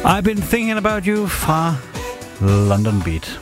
I've been thinking about you fra London Beat.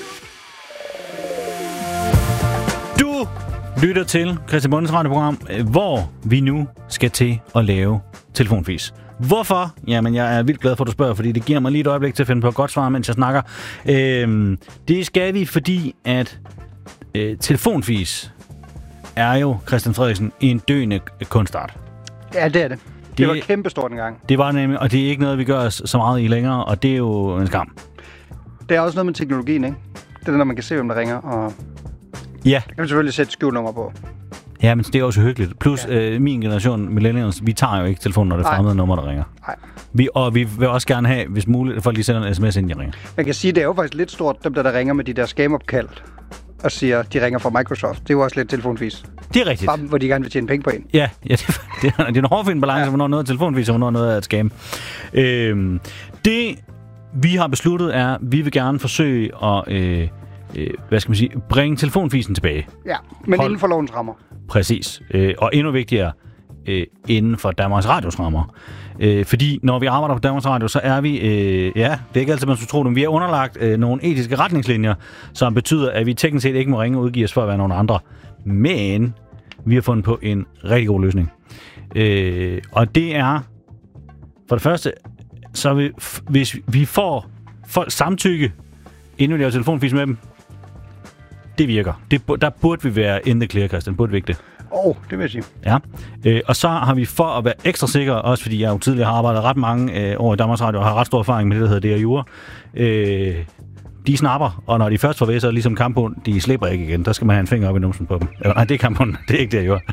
Du lytter til Christian Bondes radioprogram, hvor vi nu skal til at lave telefonfis. Hvorfor? Jamen, jeg er vildt glad for, at du spørger, fordi det giver mig lige et øjeblik til at finde på et godt svar, mens jeg snakker. Det skal vi, fordi at telefonfis er jo, Christian Frederiksen, en døende kunstart. Ja, det er det. Det var kæmpestort engang. Det var nemlig, og det er ikke noget, vi gør så meget i længere, og det er jo en skam. Det er også noget med teknologien, ikke? Det er når man kan se, hvem der ringer, og ja. Der kan man selvfølgelig sætte skjulnummer på. Ja, men det er også hyggeligt. Plus, min generation, millennials, vi tager jo ikke telefonen, når det er fremmede nummer, der ringer. Nej. Og vi vil også gerne have, hvis muligt, at folk lige sender en sms, inden de ringer. Man kan sige, det er jo faktisk lidt stort, dem der ringer med de der scam-opkald, og siger, de ringer fra Microsoft. Det er jo også lidt telefonfis. Det er rigtigt. Bare, hvor de gerne vil tjene penge på en. Ja, det er en hårdfin balance, hvornår noget er telefonfis, og hvornår noget er et scam. Det, vi har besluttet, er, at vi vil gerne forsøge at bringe telefonfisen tilbage. Ja, men inden for lovens rammer. Præcis. Og endnu vigtigere, inden for Danmarks Radios rammer. Fordi når vi arbejder på Danmarks Radio, så er vi, det er ikke altid, man skulle tro det, men vi er underlagt nogle etiske retningslinjer, som betyder, at vi teknisk set ikke må ringe og udgive os for at være nogen andre. Men vi har fundet på en rigtig god løsning. Og det er, for det første, så hvis vi får folk samtykke, inden vi laver telefonfis med dem, det virker. Der burde vi være in the clear, Christian. Burde vi ikke det? Det vil jeg sige. Ja. Og så har vi for at være ekstra sikre, også fordi jeg jo tidligere har arbejdet ret mange år i Danmarks Radio, og har ret stor erfaring med det, der hedder DR-jura. De snapper, og når de først får ved, så er det ligesom kamphund, de slipper ikke igen. Der skal man have en finger op i numsen på dem. Nej, det er kamphund. Det er ikke DR-jura.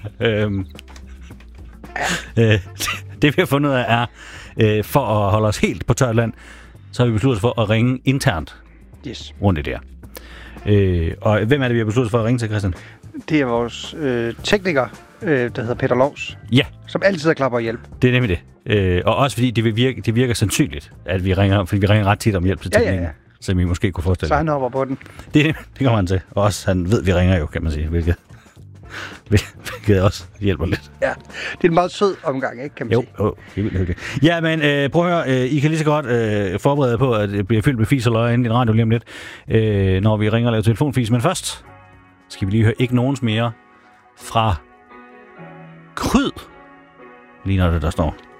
Det vi har fundet ud af er, for at holde os helt på tørt land, så har vi besluttet for at ringe internt rundt i det her. Og hvem er det, vi har besluttet for at ringe til, Christian? Det er vores tekniker, der hedder Peter Lovs. Ja. Som altid klapper og hjælp. Det er nemlig det. Og også fordi det virker sandsynligt, at vi ringer, fordi vi ringer ret tit om hjælp til teknikken. Ja. Som I måske kunne forestille. Så han hopper på den. Det kommer han til. Og også han ved, vi ringer jo, kan man sige. Hvilket også hjælper lidt. Ja, det er en meget sød omgang, ikke, kan man sige. Jo, det er vildt hyggeligt. Ja, men prøv at høre, I kan lige så godt forberede på, at det bliver fyldt med fis og løg inden i radio lige om lidt, når vi ringer og laver telefonfis. Men først skal vi lige høre ikke nogens mere fra Kryd. Lige når det der står.